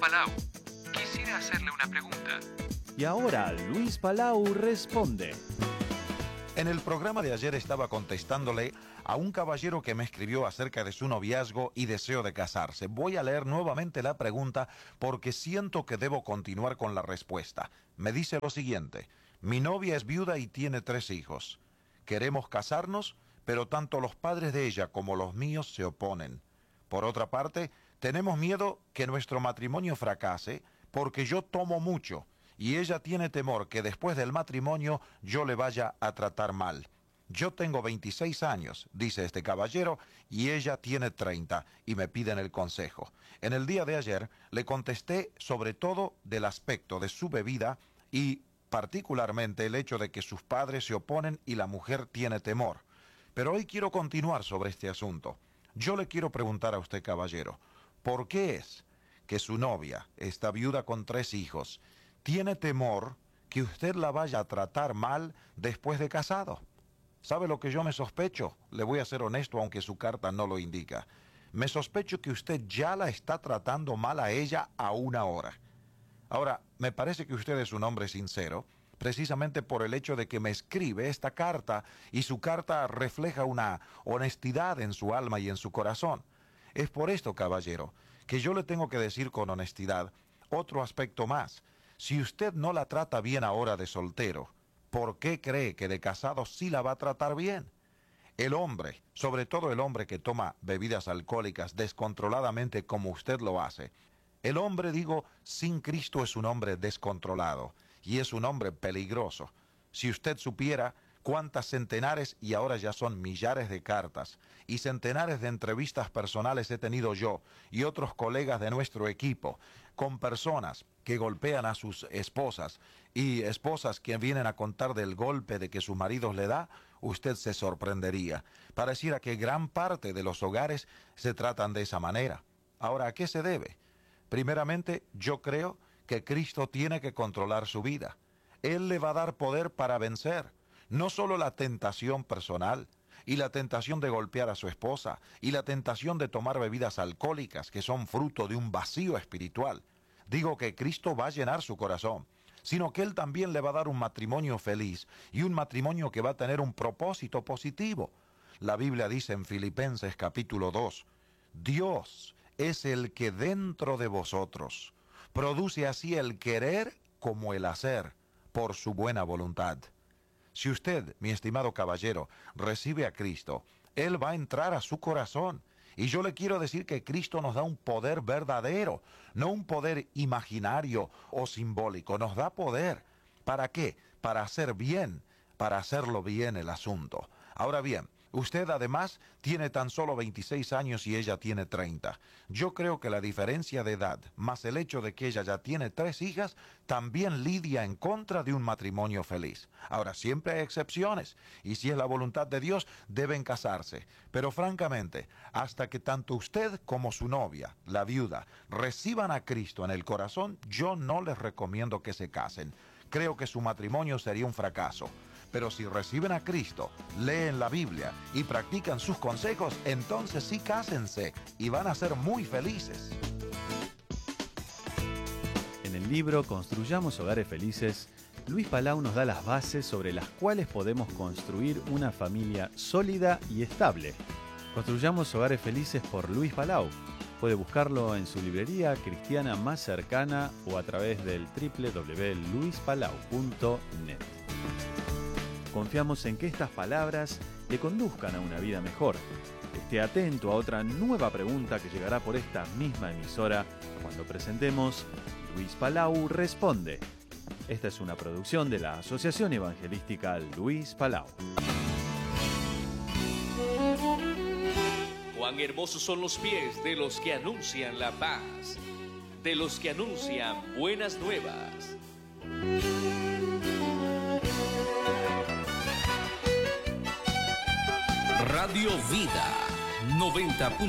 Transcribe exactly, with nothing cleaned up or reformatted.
Palau. Quisiera hacerle una pregunta. Y ahora Luis Palau responde. En el programa de ayer estaba contestándole a un caballero que me escribió acerca de su noviazgo y deseo de casarse. Voy a leer nuevamente la pregunta porque siento que debo continuar con la respuesta. Me dice lo siguiente: mi novia es viuda y tiene tres hijos. Queremos casarnos, pero tanto los padres de ella como los míos se oponen. Por otra parte, tenemos miedo que nuestro matrimonio fracase porque yo tomo mucho y ella tiene temor que después del matrimonio yo le vaya a tratar mal. Yo tengo veintiséis años, dice este caballero, y ella tiene treinta, y me piden el consejo. En el día de ayer le contesté sobre todo del aspecto de su bebida y particularmente el hecho de que sus padres se oponen y la mujer tiene temor. Pero hoy quiero continuar sobre este asunto. Yo le quiero preguntar a usted, caballero, ¿por qué es que su novia, esta viuda con tres hijos, tiene temor que usted la vaya a tratar mal después de casado? ¿Sabe lo que yo me sospecho? Le voy a ser honesto, aunque su carta no lo indica. Me sospecho que usted ya la está tratando mal a ella aún ahora. Ahora, me parece que usted es un hombre sincero, precisamente por el hecho de que me escribe esta carta y su carta refleja una honestidad en su alma y en su corazón. Es por esto, caballero, que yo le tengo que decir con honestidad otro aspecto más. Si usted no la trata bien ahora de soltero, ¿por qué cree que de casado sí la va a tratar bien? El hombre, sobre todo el hombre que toma bebidas alcohólicas descontroladamente como usted lo hace, el hombre, digo, sin Cristo es un hombre descontrolado y es un hombre peligroso. Si usted supiera cuántas centenares, y ahora ya son millares de cartas, y centenares de entrevistas personales he tenido yo y otros colegas de nuestro equipo, con personas que golpean a sus esposas y esposas que vienen a contar del golpe de que sus maridos le da, usted se sorprendería. Pareciera que gran parte de los hogares se tratan de esa manera. Ahora, ¿a qué se debe? Primeramente, yo creo que Cristo tiene que controlar su vida. Él le va a dar poder para vencer no solo la tentación personal y la tentación de golpear a su esposa y la tentación de tomar bebidas alcohólicas que son fruto de un vacío espiritual. Digo que Cristo va a llenar su corazón, sino que Él también le va a dar un matrimonio feliz y un matrimonio que va a tener un propósito positivo. La Biblia dice en Filipenses capítulo dos, Dios es el que dentro de vosotros produce así el querer como el hacer por su buena voluntad. Si usted, mi estimado caballero, recibe a Cristo, Él va a entrar a su corazón. Y yo le quiero decir que Cristo nos da un poder verdadero, no un poder imaginario o simbólico. Nos da poder. ¿Para qué? Para hacer bien, para hacerlo bien el asunto. Ahora bien, usted además tiene tan solo veintiséis años y ella tiene treinta. Yo creo que la diferencia de edad, más el hecho de que ella ya tiene tres hijas, también lidia en contra de un matrimonio feliz. Ahora, siempre hay excepciones, y si es la voluntad de Dios, deben casarse. Pero francamente, hasta que tanto usted como su novia, la viuda, reciban a Cristo en el corazón, yo no les recomiendo que se casen. Creo que su matrimonio sería un fracaso. Pero si reciben a Cristo, leen la Biblia y practican sus consejos, entonces sí cásense y van a ser muy felices. En el libro Construyamos Hogares Felices, Luis Palau nos da las bases sobre las cuales podemos construir una familia sólida y estable. Construyamos Hogares Felices por Luis Palau. Puede buscarlo en su librería cristiana más cercana o a través del doble u doble u doble u punto luis palau punto net. Confiamos en que estas palabras le conduzcan a una vida mejor. Esté atento a otra nueva pregunta que llegará por esta misma emisora cuando presentemos Luis Palau Responde. Esta es una producción de la Asociación Evangelística Luis Palau. Cuán hermosos son los pies de los que anuncian la paz, de los que anuncian buenas nuevas. Radio Vida noventa punto